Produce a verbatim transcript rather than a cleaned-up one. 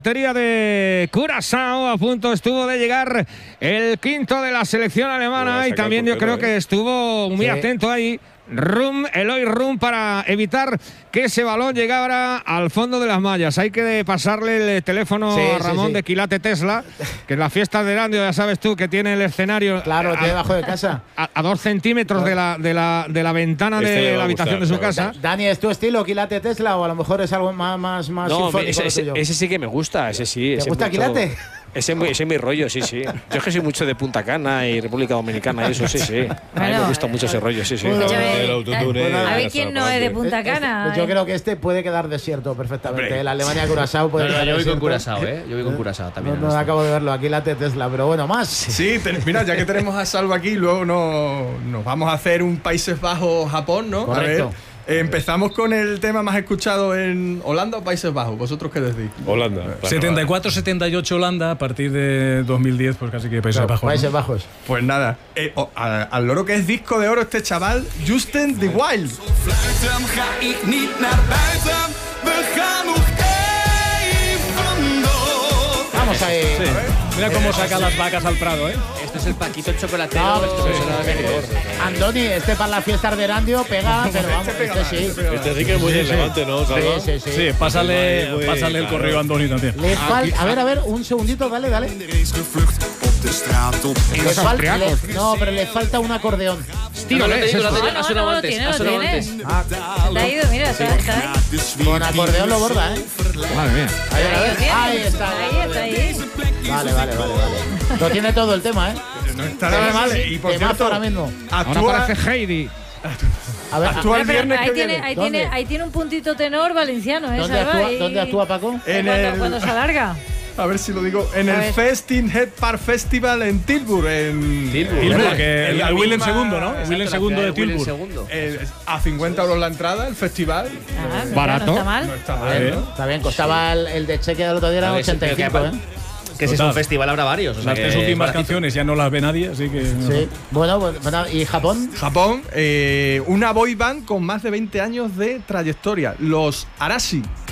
Batería de Curazao, a punto estuvo de llegar el quinto de la selección alemana y también yo creo que estuvo muy sí. atento ahí Rum, Eloy Rum, para evitar que ese balón llegara al fondo de las mallas. Hay que pasarle el teléfono sí, a Ramón sí, sí. de Quilate Tesla, que es la fiesta de Erandio, ya sabes tú, que tiene el escenario claro, tiene debajo de casa a, a dos centímetros de la, de la, de la ventana este de la habitación gustar, de su casa. Dani, ¿es tu estilo Quilate Tesla o a lo mejor es algo más, más, más no, sinfónico? Ese, ese, ese sí que me gusta, ese sí. ¿Te ese gusta mucho, Quilate? Ese, ese es mi rollo, sí, sí. Yo es que soy mucho de Punta Cana y República Dominicana y eso, sí, sí. A mí me gusta mucho ese rollo, sí, sí. Bueno, a ver quién no es de Punta Cana. Este, yo creo que este puede quedar desierto perfectamente. La Alemania Curazao puede no, no, quedar yo voy desierto. con Curazao, ¿eh? Yo voy con Curazao también. No, no acabo de verlo, aquí la Tesla, pero bueno, más. Sí, te, mira, ya que tenemos a Salva aquí, luego no, nos vamos a hacer un Países Bajos-Japón, ¿no? Correcto. A ver. Empezamos con el tema más escuchado en Holanda o Países Bajos. ¿Vosotros qué decís? Holanda. Claro, setenta y cuatro setenta y ocho Holanda, a partir de dos mil diez, pues casi que Países claro, Bajos. Países ¿no? Bajos. Pues nada, eh, oh, al, al loro que es disco de oro este chaval, Justin de Wild. Vamos ahí. Sí. Mira cómo saca las vacas al Prado, ¿eh? Este es el Paquito chocolatero. No, este no, Andoni, este para las fiestas de Erandio pega, pero vamos, este, este sí. Este sí que es muy relevante, ¿no? Sí, sí, sí. Sí, pásale, sí, pásale el correo a Andoni también. Le fal- a ver, a ver, un segundito, dale, dale. Le fal- le, no, pero le falta un acordeón. Tío, lo has sonado no, antes. no, Ha sonado no antes. Ah, Te ha ido, mira, está, está ahí. con acordeón lo borda, ¿eh? Madre mía. A ver, a ver. Ahí Ahí está. Ahí está, ahí. Vale, vale, vale, vale. Lo tiene todo el tema, ¿eh? No está nada mal. Y por Temazo cierto, ahora mismo. Ahora actúa, parece Heidi. A ver, actúa el Pero viernes ahí, que tiene, viene. ahí, ¿Dónde? tiene, ahí tiene un puntito tenor valenciano, ¿eh? ¿dónde, Salva, actúa, y- ¿Dónde actúa Paco? En cuando, el, cuando se alarga. a ver si lo digo. En A el ver. Festin Head Park Festival en Tilburg. En Tilburg. Tilburg, que En el, la el Willem misma- segundo, ¿no? Exacto, Willem la segundo de ciudad Willem Tilburg. segundo. Eh, a cincuenta euros la entrada, el festival. Ah, mira, Barato. No está mal. No está A mal, ver, ¿no? está bien, costaba el, el de Cheque del otro día, era A ver, sí, ochenta y cinco, pero ¿eh? que si es Total. un festival habrá varios. O sea Las que tres últimas baratito. canciones ya no las ve nadie, así que. Sí. Bueno, pues, bueno, ¿y Japón? Japón, eh, una boy band con más de veinte años de trayectoria, los Arashi.